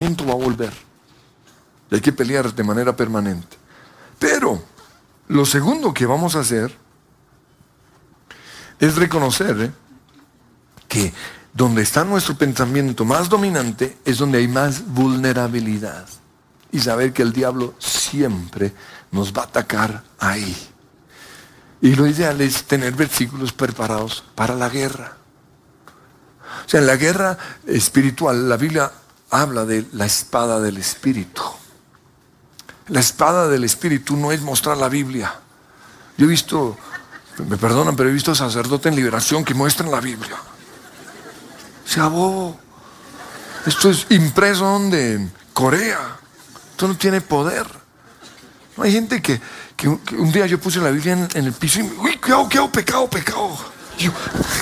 punto va a volver. Y hay que pelear de manera permanente. Pero lo segundo que vamos a hacer es reconocer que donde está nuestro pensamiento más dominante es donde hay más vulnerabilidad. Y saber que el diablo siempre nos va a atacar ahí. Y lo ideal es tener versículos preparados para la guerra. O sea, en la guerra espiritual, la Biblia habla de la espada del Espíritu. La espada del Espíritu no es mostrar la Biblia. Yo he visto, me perdonan, pero he visto sacerdotes en liberación que muestran la Biblia. Se bobo. Esto es impreso donde en Corea. Esto no tiene poder. No hay gente que un día yo puse la Biblia en el piso y uy, cuidado, pecado. Yo,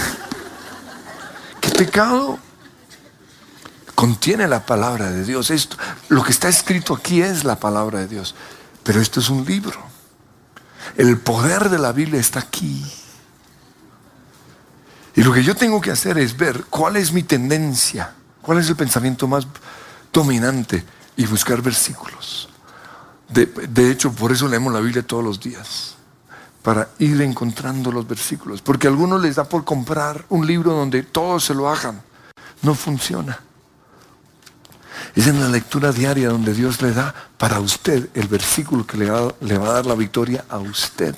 ¿qué pecado? Contiene la palabra de Dios. Esto, lo que está escrito aquí es la palabra de Dios. Pero esto es un libro. El poder de la Biblia está aquí. Y lo que yo tengo que hacer es ver cuál es mi tendencia, cuál es el pensamiento más dominante y buscar versículos. De hecho, por eso leemos la Biblia todos los días, para ir encontrando los versículos. Porque a algunos les da por comprar un libro donde todos se lo hagan. No funciona. Es en la lectura diaria donde Dios le da para usted el versículo que le va a dar la victoria a usted.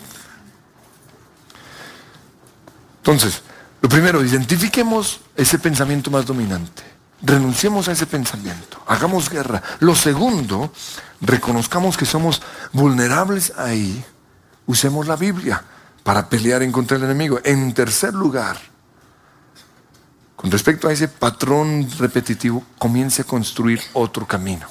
Entonces, lo primero, identifiquemos ese pensamiento más dominante. Renunciemos a ese pensamiento. Hagamos guerra. Lo segundo, reconozcamos que somos vulnerables ahí. Usemos la Biblia para pelear en contra del enemigo. En tercer lugar, con respecto a ese patrón repetitivo, comience a construir otro camino.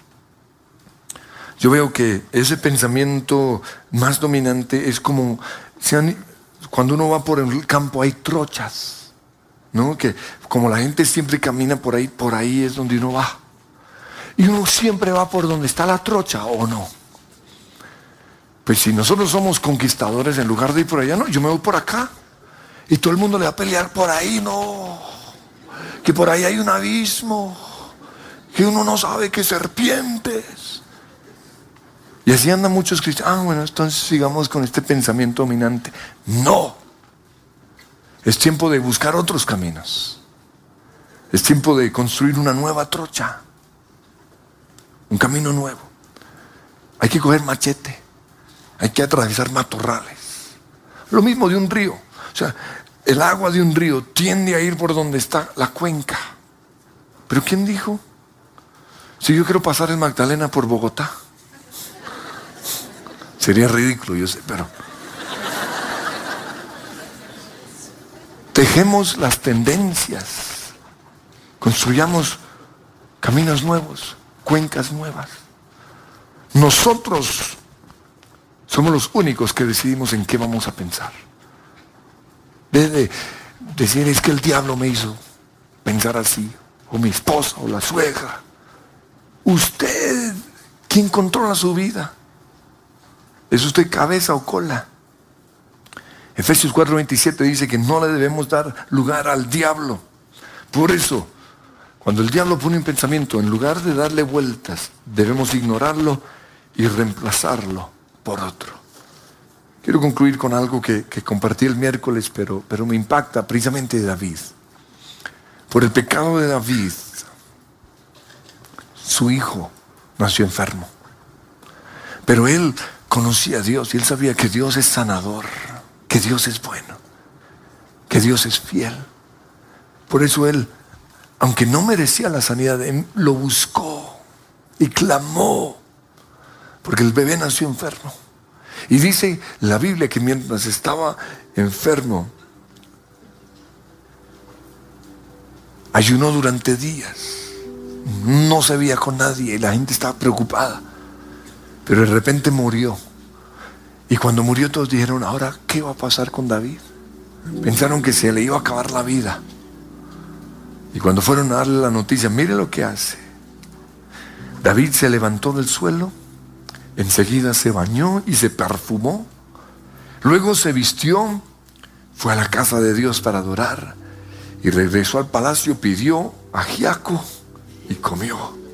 Yo veo que ese pensamiento más dominante es como cuando uno va por el campo hay trochas, ¿no? Que como la gente siempre camina por ahí es donde uno va. Y uno siempre va por donde está la trocha, ¿o no? Pues si nosotros somos conquistadores, en lugar de ir por allá, no, yo me voy por acá. Y todo el mundo le va a pelear por ahí, no. Que por ahí hay un abismo, que uno no sabe qué serpientes. Y así andan muchos cristianos. Bueno, entonces sigamos con este pensamiento dominante. No. Es tiempo de buscar otros caminos. Es tiempo de construir una nueva trocha. Un camino nuevo. Hay que coger machete. Hay que atravesar matorrales. Lo mismo de un río. O sea, el agua de un río tiende a ir por donde está la cuenca. ¿Pero quién dijo? Si yo quiero pasar en Magdalena por Bogotá. Sería ridículo, yo sé, pero tejemos las tendencias, construyamos caminos nuevos, cuencas nuevas. Nosotros somos los únicos que decidimos en qué vamos a pensar. De decir, es que el diablo me hizo pensar así, o mi esposa, o la suegra. Usted, ¿quién controla su vida? ¿Es usted cabeza o cola? Efesios 4:27 dice que no le debemos dar lugar al diablo. Por eso, cuando el diablo pone un pensamiento, en lugar de darle vueltas, debemos ignorarlo y reemplazarlo por otro. Quiero concluir con algo que compartí el miércoles, pero me impacta, precisamente de David. Por el pecado de David, su hijo nació enfermo. Pero él conocía a Dios y él sabía que Dios es sanador, que Dios es bueno, que Dios es fiel. Por eso él, aunque no merecía la sanidad, él lo buscó y clamó, porque el bebé nació enfermo. Y dice la Biblia que mientras estaba enfermo, ayunó durante días, no se veía con nadie y la gente estaba preocupada. Pero de repente murió. Y cuando murió todos dijeron, ¿ahora qué va a pasar con David? Pensaron que se le iba a acabar la vida. Y cuando fueron a darle la noticia, mire lo que hace. David se levantó del suelo, enseguida se bañó y se perfumó. Luego se vistió, fue a la casa de Dios para adorar. Y regresó al palacio, pidió ajiaco y comió.